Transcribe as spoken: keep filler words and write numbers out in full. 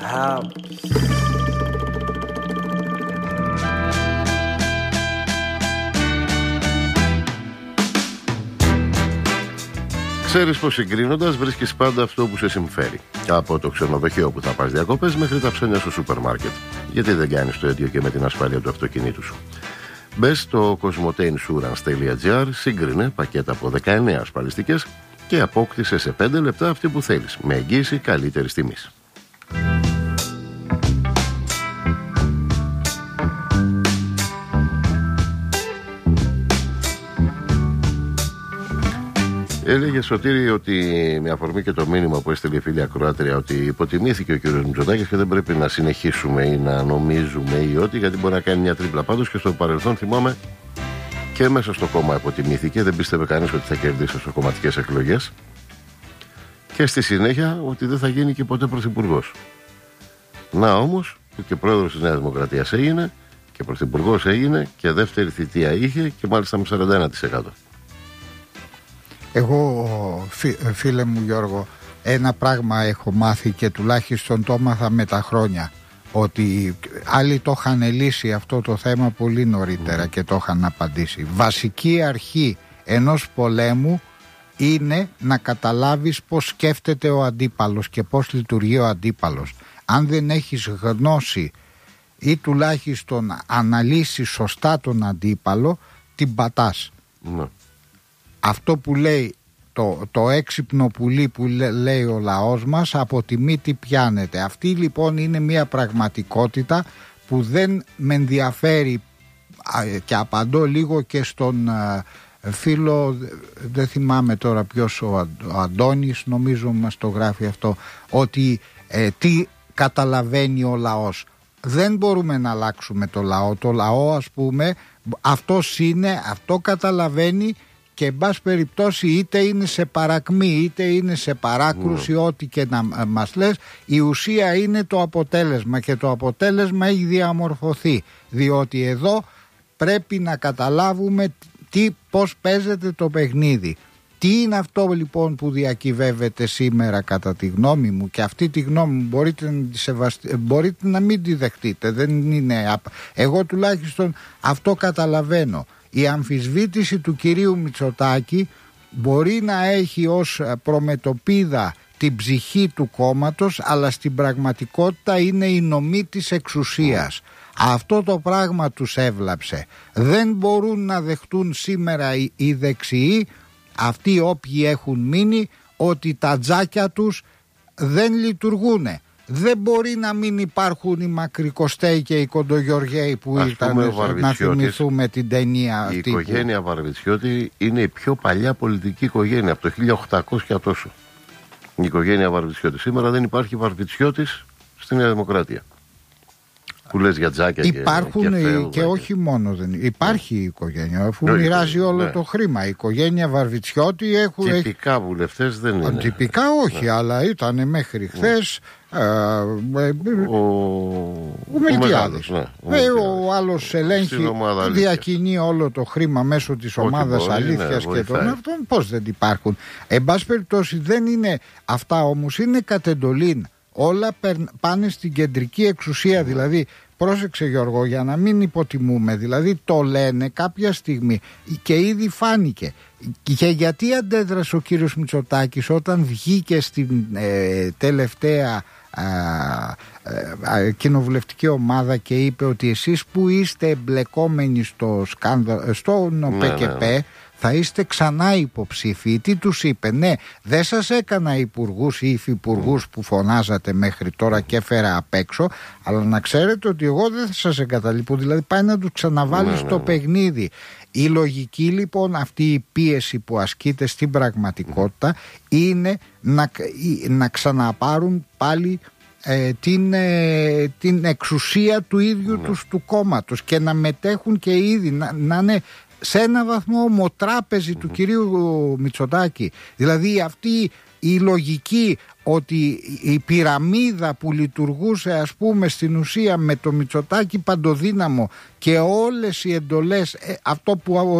Α, Ξέρεις πως συγκρίνοντας βρίσκεις πάντα αυτό που σε συμφέρει. Από το ξενοδοχείο που θα πας διακοπές μέχρι τα ψώνια στο σούπερ μάρκετ. Γιατί δεν κάνεις το ίδιο και με την ασφάλεια του αυτοκινήτου σου? Μπες στο κοσμοτέινσουρανς τελεία τζι άρ, σύγκρινε πακέτα από δεκαεννέα ασφαλιστικές και απόκτησε σε πέντε λεπτά αυτή που θέλεις, με εγγύηση καλύτερης τιμής. Έλεγε Σωτήρη ότι με αφορμή και το μήνυμα που έστειλε η φίλη ακροάτρια ότι υποτιμήθηκε ο κ. Μητσοτάκης και δεν πρέπει να συνεχίσουμε ή να νομίζουμε ή ότι, γιατί μπορεί να κάνει μια τρίπλα. Πάντως και στο παρελθόν θυμάμαι και μέσα στο κόμμα υποτιμήθηκε, δεν πίστευε κανείς ότι θα κερδίσει στις κομματικές εκλογές και στη συνέχεια ότι δεν θα γίνει και ποτέ πρωθυπουργός. Να όμως που και πρόεδρος της Νέας Δημοκρατίας έγινε και πρωθυπουργός έγινε και δεύτερη θητεία είχε και μάλιστα με σαράντα ένα τοις εκατό. Εγώ, φι, φίλε μου Γιώργο, ένα πράγμα έχω μάθει και τουλάχιστον το έμαθα με τα χρόνια, ότι άλλοι το είχαν λύσει αυτό το θέμα πολύ νωρίτερα και το είχαν απαντήσει. Βασική αρχή ενός πολέμου είναι να καταλάβεις πώς σκέφτεται ο αντίπαλος και πώς λειτουργεί ο αντίπαλος. Αν δεν έχεις γνώση ή τουλάχιστον αναλύσεις σωστά τον αντίπαλο, την πατάς. Ναι. Αυτό που λέει το, το έξυπνο πουλί που λέ, λέει ο λαός μας, από τη μύτη πιάνεται. Αυτή λοιπόν είναι μια πραγματικότητα που δεν με ενδιαφέρει, και απαντώ λίγο και στον α, φίλο, δεν θυμάμαι τώρα ποιος, ο, ο Αντώνης νομίζω μας το γράφει αυτό, ότι ε, τι καταλαβαίνει ο λαός. Δεν μπορούμε να αλλάξουμε το λαό. Το λαό, ας πούμε, αυτός είναι, αυτό καταλαβαίνει. Και εν πάση περιπτώσει είτε είναι σε παρακμή είτε είναι σε παράκρουση, mm. ό,τι και να μας λες, η ουσία είναι το αποτέλεσμα και το αποτέλεσμα έχει διαμορφωθεί, διότι εδώ πρέπει να καταλάβουμε τι, πώς παίζεται το παιχνίδι. Τι είναι αυτό λοιπόν που διακυβεύεται σήμερα κατά τη γνώμη μου, και αυτή τη γνώμη μου μπορείτε να, τη σεβαστη... μπορείτε να μην τη δεχτείτε, δεν είναι... εγώ τουλάχιστον αυτό καταλαβαίνω. Η αμφισβήτηση του κυρίου Μητσοτάκη μπορεί να έχει ως προμετωπίδα την ψυχή του κόμματος, αλλά στην πραγματικότητα είναι η νομή της εξουσίας. Αυτό το πράγμα τους έβλαψε. Δεν μπορούν να δεχτούν σήμερα οι, οι δεξιοί, αυτοί όποιοι έχουν μείνει, ότι τα τζάκια τους δεν λειτουργούν. Δεν μπορεί να μην υπάρχουν οι Μακρικοστέοι και οι Κοντογεωργέοι που ας ήταν, να θυμηθούμε την ταινία. Η αυτή οικογένεια που... Βαρβιτσιώτη είναι η πιο παλιά πολιτική οικογένεια από το χίλια οκτακόσια τόσο. Η οικογένεια Βαρβιτσιώτη. Σήμερα δεν υπάρχει Βαρβιτσιώτης στη Νέα Δημοκρατία. Που λες για τζάκια υπάρχουν και, και, και, και όχι μόνο δεν υπάρχει η οικογένεια, αφού ναι, μοιράζει όλο ναι. το χρήμα. Η οικογένεια Βαρβιτσιώτη έχουν. Τυπικά έχει... βουλευτές δεν είναι. Τυπικά όχι, ναι. αλλά ήταν μέχρι χθες. Ναι. Α, ο ο Μιλτιάδης. Ναι, ο, ε, ο άλλος ελέγχει, διακινεί όλο το χρήμα μέσω της ομάδας αλήθειας ναι, και των αυτών. Πώς δεν υπάρχουν. Εν πάση περιπτώσει δεν είναι αυτά, όμως είναι κατ' εντολήν. Όλα πάνε στην κεντρική εξουσία, δηλαδή πρόσεξε Γιώργο για να μην υποτιμούμε, δηλαδή το λένε κάποια στιγμή και ήδη φάνηκε. Και γιατί αντέδρασε ο κύριος Μητσοτάκης όταν βγήκε στην ε, τελευταία α, α, α, κοινοβουλευτική ομάδα και είπε ότι εσείς που είστε εμπλεκόμενοι στο σκάνδαλο, στον ναι, ΠΚΠ, ναι. θα είστε ξανά υποψήφοι. Τι τους είπε? Ναι, δεν σας έκανα υπουργούς ή υφυπουργούς που φωνάζατε μέχρι τώρα και έφερα απ' έξω, αλλά να ξέρετε ότι εγώ δεν θα σας εγκαταλείπω. Δηλαδή πάει να τους ξαναβάλει ναι, στο ναι. παιχνίδι. Η λογική λοιπόν, αυτή η πίεση που ασκείται στην πραγματικότητα είναι να, να ξαναπάρουν πάλι ε, την, ε, την εξουσία του ίδιου ναι. τους του κόμματος και να μετέχουν και ήδη, να, να είναι σε ένα βαθμό ομοτράπεζη mm-hmm. του κυρίου Μητσοτάκη. Δηλαδή αυτή η λογική ότι η πυραμίδα που λειτουργούσε ας πούμε στην ουσία με το Μητσοτάκη παντοδύναμο και όλες οι εντολές, αυτό που